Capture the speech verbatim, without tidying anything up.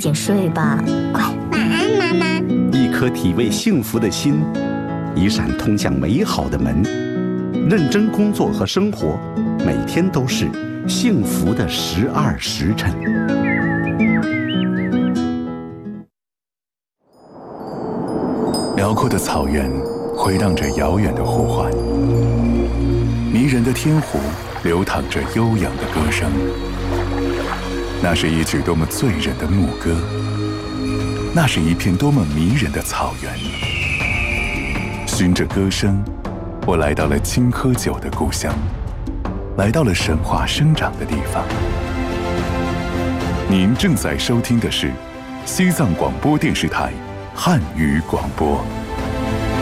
紧睡吧， 快，晚安，妈妈。 一颗体味幸福的心，一扇通向美好的门。认真工作和生活，每天都是幸福的十二时辰。 辽阔的草原回荡着遥远的呼唤，迷人的天湖流淌着悠扬的歌声。那是一曲多么醉人的牧歌，那是一片多么迷人的草原。循着歌声，我来到了青稞酒的故乡，来到了神话生长的地方。您正在收听的是西藏广播电视台汉语广播。